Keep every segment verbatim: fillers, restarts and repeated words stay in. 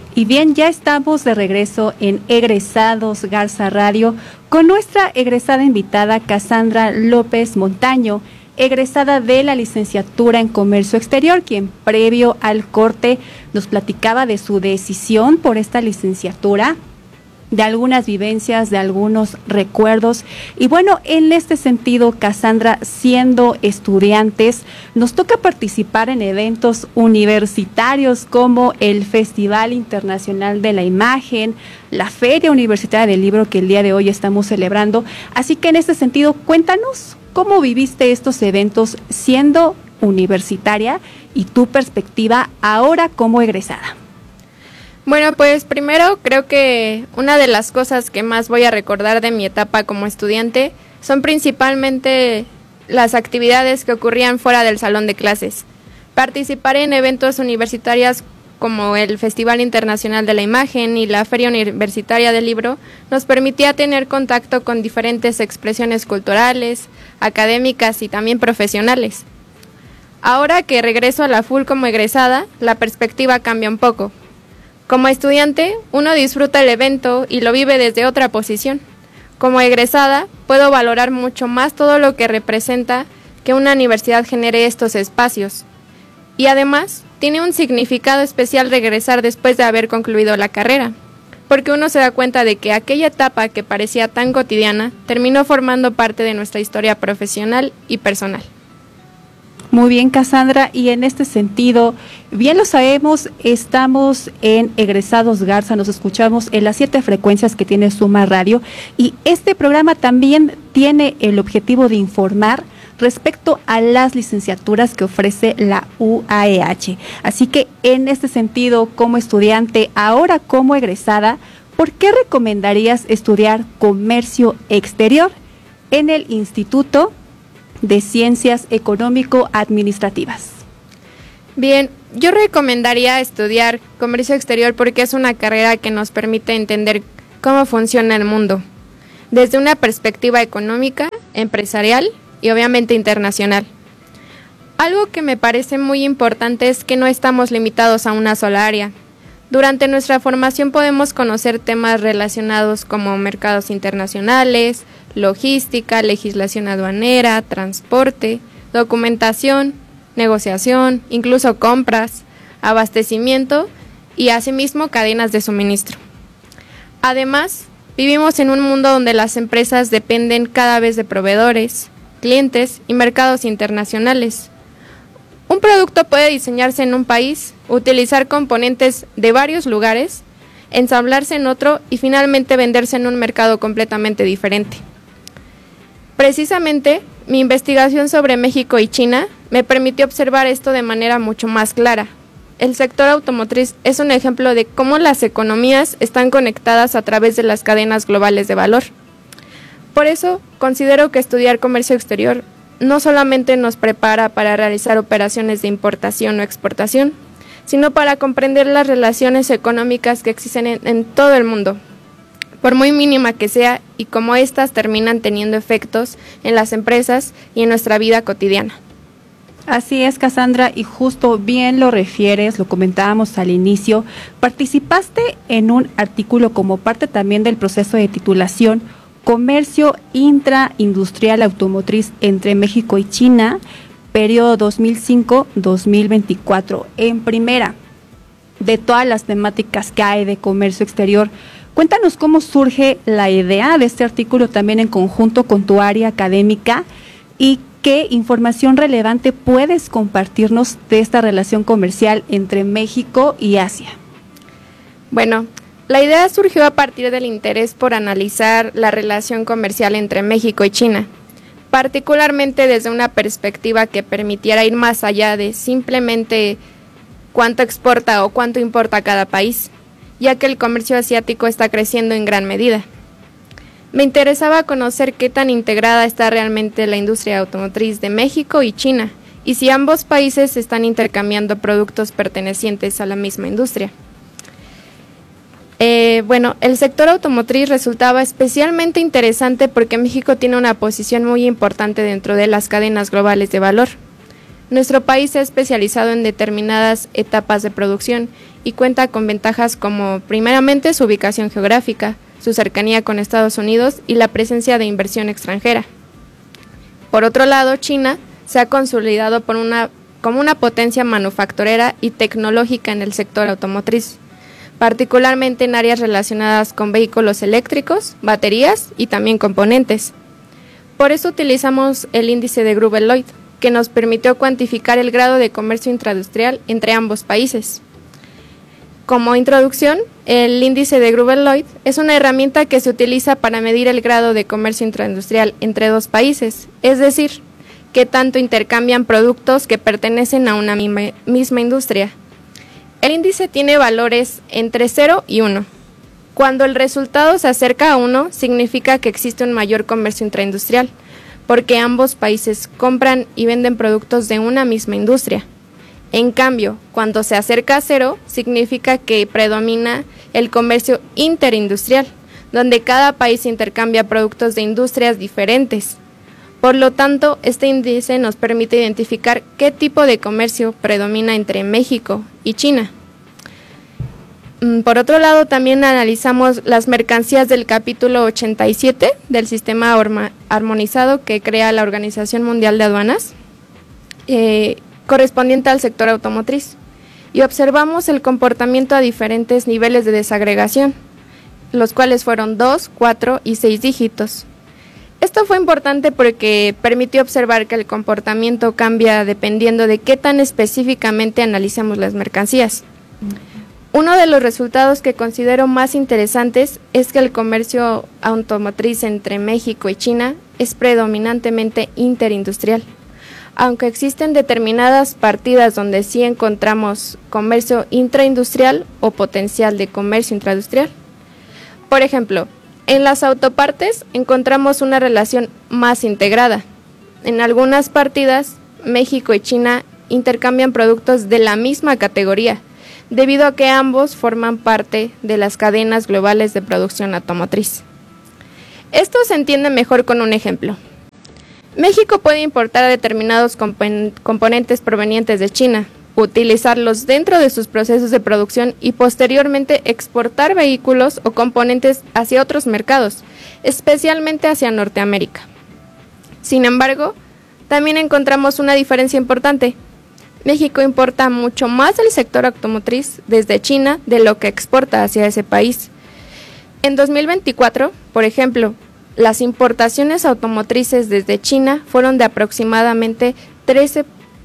Y bien, ya estamos de regreso en Egresados Garza Radio con nuestra egresada invitada Cassandra López Montaño, egresada de la licenciatura en Comercio Exterior, quien previo al corte nos platicaba de su decisión por esta licenciatura, de algunas vivencias, de algunos recuerdos. Y bueno, en este sentido, Cassandra, siendo estudiantes, nos toca participar en eventos universitarios como el Festival Internacional de la Imagen, la Feria Universitaria del Libro que el día de hoy estamos celebrando. Así que en este sentido, cuéntanos cómo viviste estos eventos siendo universitaria y tu perspectiva ahora como egresada. Bueno, pues primero creo que una de las cosas que más voy a recordar de mi etapa como estudiante son principalmente las actividades que ocurrían fuera del salón de clases. Participar en eventos universitarios como el Festival Internacional de la Imagen y la Feria Universitaria del Libro nos permitía tener contacto con diferentes expresiones culturales, académicas y también profesionales. Ahora que regreso a la full como egresada, la perspectiva cambia un poco. Como estudiante, uno disfruta el evento y lo vive desde otra posición. Como egresada, puedo valorar mucho más todo lo que representa que una universidad genere estos espacios. Y además, tiene un significado especial regresar después de haber concluido la carrera, porque uno se da cuenta de que aquella etapa que parecía tan cotidiana terminó formando parte de nuestra historia profesional y personal. Muy bien, Cassandra, y en este sentido, bien lo sabemos, estamos en Egresados Garza, nos escuchamos en las siete frecuencias que tiene Suma Radio, y este programa también tiene el objetivo de informar respecto a las licenciaturas que ofrece la U A E H. Así que en este sentido, como estudiante, ahora como egresada, ¿por qué recomendarías estudiar Comercio Exterior en el Instituto de Ciencias Económico-Administrativas? Bien, yo recomendaría estudiar Comercio Exterior porque es una carrera que nos permite entender cómo funciona el mundo, desde una perspectiva económica, empresarial y obviamente internacional. Algo que me parece muy importante es que no estamos limitados a una sola área. Durante nuestra formación podemos conocer temas relacionados como mercados internacionales, logística, legislación aduanera, transporte, documentación, negociación, incluso compras, abastecimiento y asimismo cadenas de suministro. Además, vivimos en un mundo donde las empresas dependen cada vez de proveedores, clientes y mercados internacionales. Un producto puede diseñarse en un país, utilizar componentes de varios lugares, ensamblarse en otro y finalmente venderse en un mercado completamente diferente. Precisamente, mi investigación sobre México y China me permitió observar esto de manera mucho más clara. El sector automotriz es un ejemplo de cómo las economías están conectadas a través de las cadenas globales de valor. Por eso, considero que estudiar comercio exterior no solamente nos prepara para realizar operaciones de importación o exportación, sino para comprender las relaciones económicas que existen en, en todo el mundo, por muy mínima que sea, y cómo éstas terminan teniendo efectos en las empresas y en nuestra vida cotidiana. Así es, Cassandra, y justo bien lo refieres, lo comentábamos al inicio, participaste en un artículo como parte también del proceso de titulación Comercio Intraindustrial Automotriz entre México y China, periodo dos mil cinco a dos mil veinticuatro. En primera, de todas las temáticas que hay de comercio exterior, cuéntanos cómo surge la idea de este artículo también en conjunto con tu área académica y qué información relevante puedes compartirnos de esta relación comercial entre México y Asia. Bueno, la idea surgió a partir del interés por analizar la relación comercial entre México y China, particularmente desde una perspectiva que permitiera ir más allá de simplemente cuánto exporta o cuánto importa cada país, ya que el comercio asiático está creciendo en gran medida. Me interesaba conocer qué tan integrada está realmente la industria automotriz de México y China, y si ambos países están intercambiando productos pertenecientes a la misma industria. Eh, bueno, el sector automotriz resultaba especialmente interesante porque México tiene una posición muy importante dentro de las cadenas globales de valor. Nuestro país se ha especializado en determinadas etapas de producción y cuenta con ventajas como, primeramente, su ubicación geográfica, su cercanía con Estados Unidos y la presencia de inversión extranjera. Por otro lado, China se ha consolidado por una, como una potencia manufacturera y tecnológica en el sector automotriz, particularmente en áreas relacionadas con vehículos eléctricos, baterías y también componentes. Por eso utilizamos el índice de Gruber-Lloyd, que nos permitió cuantificar el grado de comercio intraindustrial entre ambos países. Como introducción, el índice de Gruber-Lloyd es una herramienta que se utiliza para medir el grado de comercio intraindustrial entre dos países, es decir, qué tanto intercambian productos que pertenecen a una misma industria. El índice tiene valores entre cero y uno. Cuando el resultado se acerca a uno, significa que existe un mayor comercio intraindustrial, porque ambos países compran y venden productos de una misma industria. En cambio, cuando se acerca a cero, significa que predomina el comercio interindustrial, donde cada país intercambia productos de industrias diferentes. Por lo tanto, este índice nos permite identificar qué tipo de comercio predomina entre México y China. Por otro lado, también analizamos las mercancías del capítulo ochenta y siete del sistema armonizado que crea la Organización Mundial de Aduanas, eh, correspondiente al sector automotriz, y observamos el comportamiento a diferentes niveles de desagregación, los cuales fueron dos, cuatro y seis dígitos. Esto fue importante porque permitió observar que el comportamiento cambia dependiendo de qué tan específicamente analicemos las mercancías. Uno de los resultados que considero más interesantes es que el comercio automotriz entre México y China es predominantemente interindustrial, aunque existen determinadas partidas donde sí encontramos comercio intraindustrial o potencial de comercio intraindustrial. Por ejemplo, en las autopartes encontramos una relación más integrada. En algunas partidas, México y China intercambian productos de la misma categoría, debido a que ambos forman parte de las cadenas globales de producción automotriz. Esto se entiende mejor con un ejemplo. México puede importar determinados compon- componentes provenientes de China, utilizarlos dentro de sus procesos de producción y posteriormente exportar vehículos o componentes hacia otros mercados, especialmente hacia Norteamérica. Sin embargo, también encontramos una diferencia importante. México importa mucho más del sector automotriz desde China de lo que exporta hacia ese país. En dos mil veinticuatro, por ejemplo, las importaciones automotrices desde China fueron de aproximadamente trece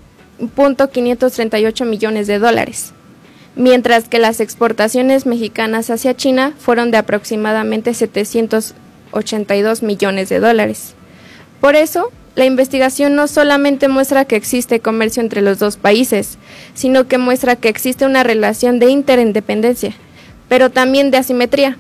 punto quinientos treinta y ocho millones de dólares, mientras que las exportaciones mexicanas hacia China fueron de aproximadamente setecientos ochenta y dos millones de dólares. Por eso, la investigación no solamente muestra que existe comercio entre los dos países, sino que muestra que existe una relación de interindependencia, pero también de asimetría.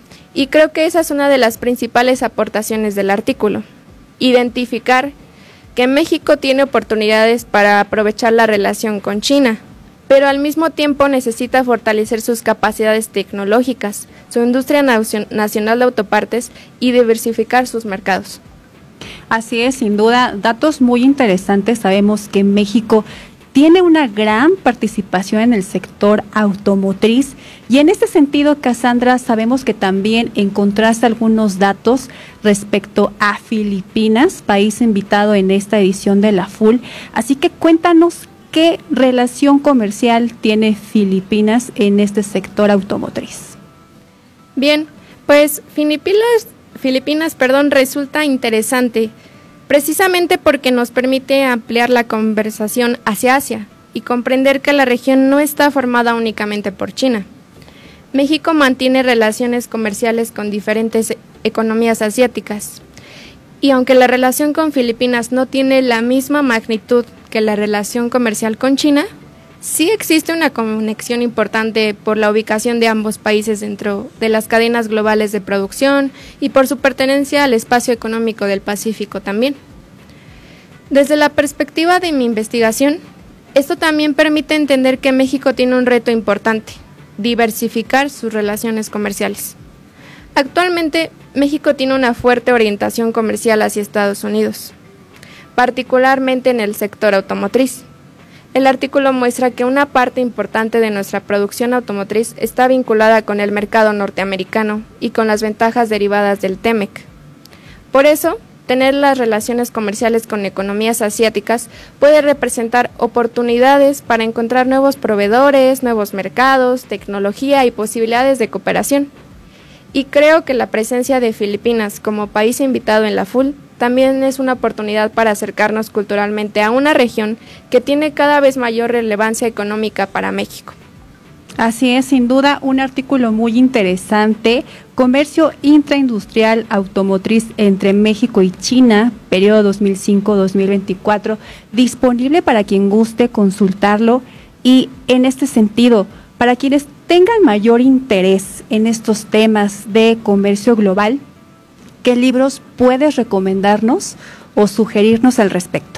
Y creo que esa es una de las principales aportaciones del artículo, identificar que México tiene oportunidades para aprovechar la relación con China, pero al mismo tiempo necesita fortalecer sus capacidades tecnológicas, su industria nacional de autopartes y diversificar sus mercados. Así es, sin duda, datos muy interesantes. Sabemos que México tiene una gran participación en el sector automotriz y en este sentido, Cassandra, sabemos que también encontraste algunos datos respecto a Filipinas, país invitado en esta edición de la F U L. Así que cuéntanos qué relación comercial tiene Filipinas en este sector automotriz. Bien, pues Filipinas Filipinas, perdón, resulta interesante, precisamente porque nos permite ampliar la conversación hacia Asia y comprender que la región no está formada únicamente por China. México mantiene relaciones comerciales con diferentes economías asiáticas, y aunque la relación con Filipinas no tiene la misma magnitud que la relación comercial con China, sí existe una conexión importante por la ubicación de ambos países dentro de las cadenas globales de producción y por su pertenencia al espacio económico del Pacífico también. Desde la perspectiva de mi investigación, esto también permite entender que México tiene un reto importante: diversificar sus relaciones comerciales. Actualmente, México tiene una fuerte orientación comercial hacia Estados Unidos, particularmente en el sector automotriz, El artículo muestra que una parte importante de nuestra producción automotriz está vinculada con el mercado norteamericano y con las ventajas derivadas del T M E C. Por eso, tener las relaciones comerciales con economías asiáticas puede representar oportunidades para encontrar nuevos proveedores, nuevos mercados, tecnología y posibilidades de cooperación. Y creo que la presencia de Filipinas como país invitado en la F U L también es una oportunidad para acercarnos culturalmente a una región que tiene cada vez mayor relevancia económica para México. Así es, sin duda, un artículo muy interesante, Comercio Intraindustrial Automotriz entre México y China, periodo dos mil cinco a dos mil veinticuatro, disponible para quien guste consultarlo y en este sentido, para quienes tengan mayor interés en estos temas de comercio global, ¿qué libros puedes recomendarnos o sugerirnos al respecto?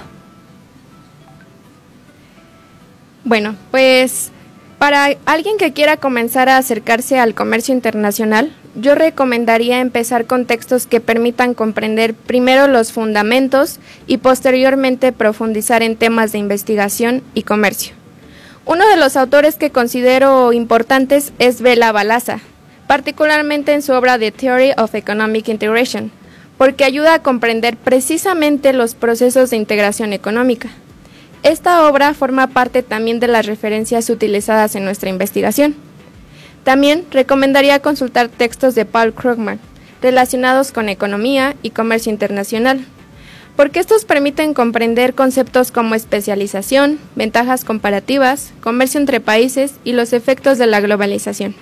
Bueno, pues para alguien que quiera comenzar a acercarse al comercio internacional, yo recomendaría empezar con textos que permitan comprender primero los fundamentos y posteriormente profundizar en temas de investigación y comercio. Uno de los autores que considero importantes es Bela Balazs, particularmente en su obra The Theory of Economic Integration, porque ayuda a comprender precisamente los procesos de integración económica. Esta obra forma parte también de las referencias utilizadas en nuestra investigación. También recomendaría consultar textos de Paul Krugman relacionados con economía y comercio internacional, porque estos permiten comprender conceptos como especialización, ventajas comparativas, comercio entre países y los efectos de la globalización.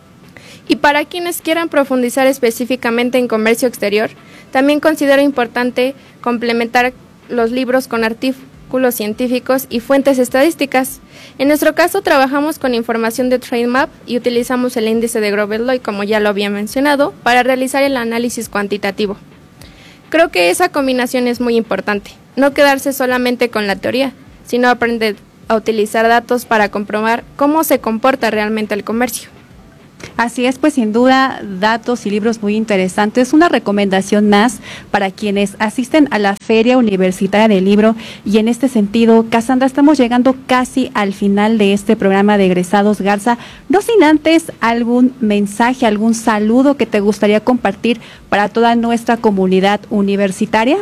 Y para quienes quieran profundizar específicamente en comercio exterior, también considero importante complementar los libros con artículos científicos y fuentes estadísticas. En nuestro caso, trabajamos con información de TradeMap y utilizamos el índice de Grover-Lloyd, como ya lo había mencionado, para realizar el análisis cuantitativo. Creo que esa combinación es muy importante, no quedarse solamente con la teoría, sino aprender a utilizar datos para comprobar cómo se comporta realmente el comercio. Así es, pues sin duda, datos y libros muy interesantes. Una recomendación más para quienes asisten a la Feria Universitaria del Libro. Y en este sentido, Cassandra, estamos llegando casi al final de este programa de Egresados Garza. No sin antes algún mensaje, algún saludo que te gustaría compartir para toda nuestra comunidad universitaria.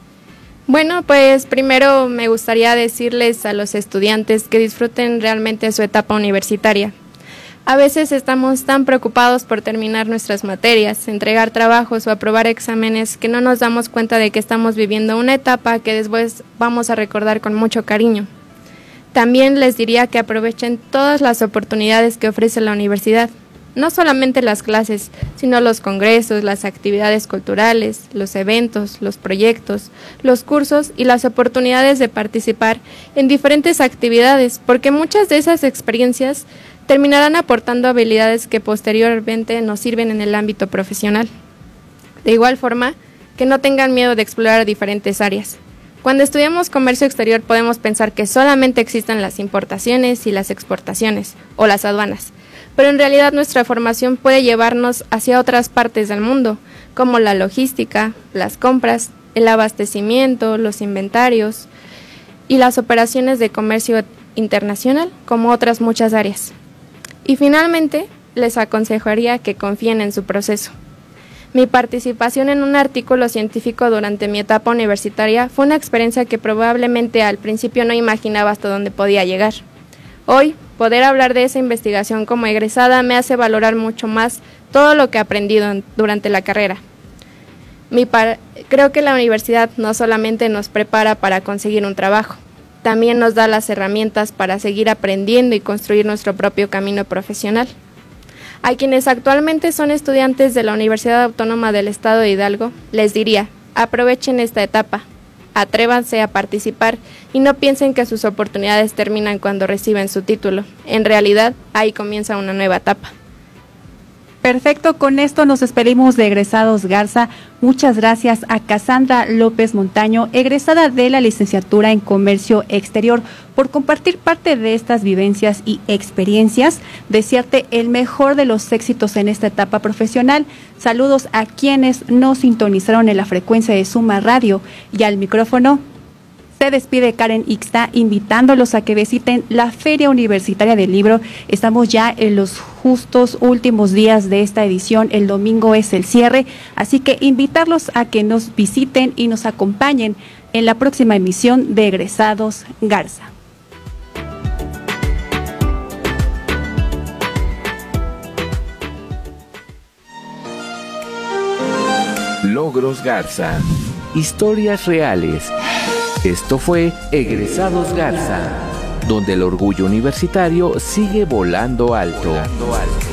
Bueno, pues primero me gustaría decirles a los estudiantes que disfruten realmente su etapa universitaria. A veces estamos tan preocupados por terminar nuestras materias, entregar trabajos o aprobar exámenes que no nos damos cuenta de que estamos viviendo una etapa que después vamos a recordar con mucho cariño. También les diría que aprovechen todas las oportunidades que ofrece la universidad, no solamente las clases, sino los congresos, las actividades culturales, los eventos, los proyectos, los cursos y las oportunidades de participar en diferentes actividades, porque muchas de esas experiencias terminarán aportando habilidades que posteriormente nos sirven en el ámbito profesional. De igual forma, que no tengan miedo de explorar diferentes áreas. Cuando estudiamos comercio exterior podemos pensar que solamente existen las importaciones y las exportaciones, o las aduanas, pero en realidad nuestra formación puede llevarnos hacia otras partes del mundo, como la logística, las compras, el abastecimiento, los inventarios y las operaciones de comercio internacional, como otras muchas áreas. Y finalmente, les aconsejaría que confíen en su proceso. Mi participación en un artículo científico durante mi etapa universitaria fue una experiencia que probablemente al principio no imaginaba hasta dónde podía llegar. Hoy, poder hablar de esa investigación como egresada me hace valorar mucho más todo lo que he aprendido en, durante la carrera. Mi par- creo que la universidad no solamente nos prepara para conseguir un trabajo, también nos da las herramientas para seguir aprendiendo y construir nuestro propio camino profesional. A quienes actualmente son estudiantes de la Universidad Autónoma del Estado de Hidalgo, les diría, aprovechen esta etapa, atrévanse a participar y no piensen que sus oportunidades terminan cuando reciben su título. En realidad, ahí comienza una nueva etapa. Perfecto, con esto nos despedimos de Egresados Garza. Muchas gracias a Cassandra López Montaño, egresada de la licenciatura en Comercio Exterior, por compartir parte de estas vivencias y experiencias. Desearte el mejor de los éxitos en esta etapa profesional. Saludos a quienes nos sintonizaron en la frecuencia de Suma Radio y al micrófono. Se despide Karen Ixta invitándolos a que visiten la Feria Universitaria del Libro. Estamos ya en los justos últimos días de esta edición. El domingo es el cierre, así que invitarlos a que nos visiten y nos acompañen en la próxima emisión de Egresados Garza. Logros Garza. Historias reales. Esto fue Egresados Garza, donde el orgullo universitario sigue volando alto. Volando alto.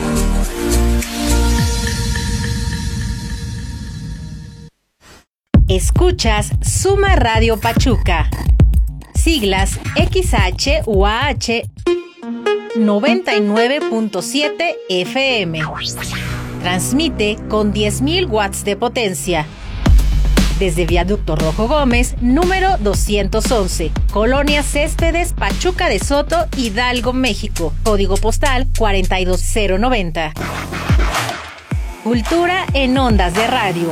Escuchas Suma Radio Pachuca. Siglas X H U A H noventa y nueve punto siete F M. Transmite con diez mil watts de potencia. Desde Viaducto Rojo Gómez, número doscientos once, Colonia Céspedes, Pachuca de Soto, Hidalgo, México. Código postal cuarenta y dos cero noventa. Cultura en ondas de radio.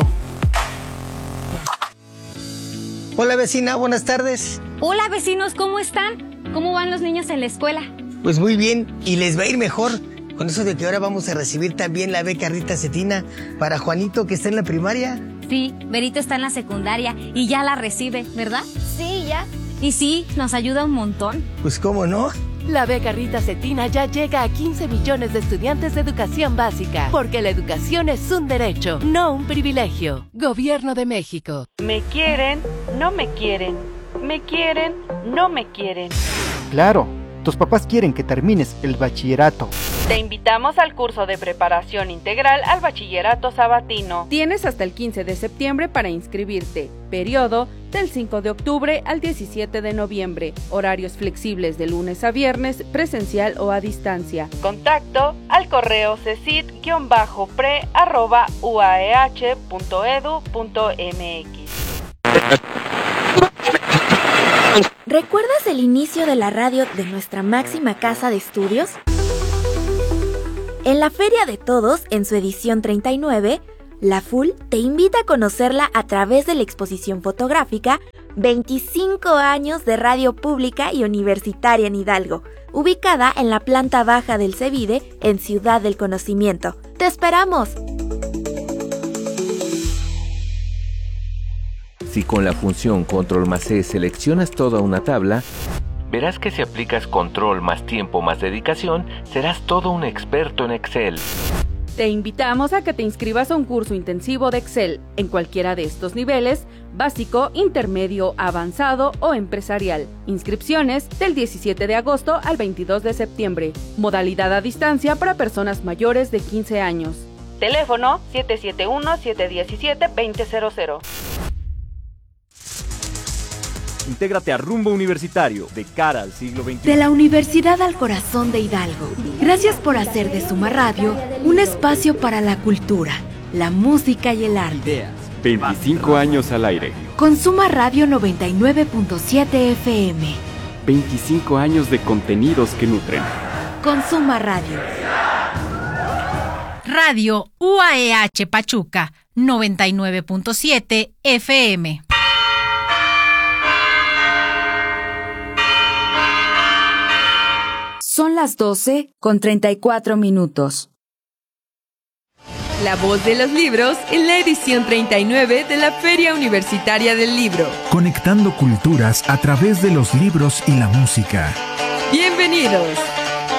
Hola vecina, buenas tardes. Hola vecinos, ¿cómo están? ¿Cómo van los niños en la escuela? Pues muy bien, y les va a ir mejor. Con eso de que ahora vamos a recibir también la beca Rita Cetina para Juanito, que está en la primaria. Sí, Berito está en la secundaria y ya la recibe, ¿verdad? Sí, ya. Y sí, nos ayuda un montón. Pues cómo no. La beca Rita Cetina ya llega a quince millones de estudiantes de educación básica, porque la educación es un derecho, no un privilegio. Gobierno de México. Me quieren, no me quieren. Me quieren, no me quieren. Claro, tus papás quieren que termines el bachillerato. Te invitamos al curso de preparación integral al bachillerato sabatino. Tienes hasta el quince de septiembre para inscribirte. Periodo del cinco de octubre al diecisiete de noviembre. Horarios flexibles de lunes a viernes, presencial o a distancia. Contacto al correo cesit-pre arroba uaeh punto edu punto mx. ¿Recuerdas el inicio de la radio de nuestra máxima casa de estudios? En la Feria de Todos, en su edición treinta y nueve, la F U L te invita a conocerla a través de la exposición fotográfica veinticinco años de radio pública y universitaria en Hidalgo, ubicada en la planta baja del CEVIDE en Ciudad del Conocimiento. ¡Te esperamos! Si con la función Control más C seleccionas toda una tabla, verás que si aplicas control más tiempo más dedicación, serás todo un experto en Excel. Te invitamos a que te inscribas a un curso intensivo de Excel en cualquiera de estos niveles, básico, intermedio, avanzado o empresarial. Inscripciones del diecisiete de agosto al veintidós de septiembre. Modalidad a distancia para personas mayores de quince años. Teléfono siete siete uno, siete uno siete, dos cero cero cero. Intégrate a Rumbo Universitario, de cara al siglo veintiuno. De la Universidad al Corazón de Hidalgo. Gracias por hacer de Suma Radio un espacio para la cultura, la música y el arte. Ideas. veinticinco años al aire. Con Suma Radio noventa y nueve punto siete F M. veinticinco años de contenidos que nutren. Con Suma Radio. Radio U A E H Pachuca, noventa y nueve punto siete F M. Son las doce con treinta y cuatro minutos. La voz de los libros en la edición treinta y nueve de la Feria Universitaria del Libro. Conectando culturas a través de los libros y la música. Bienvenidos.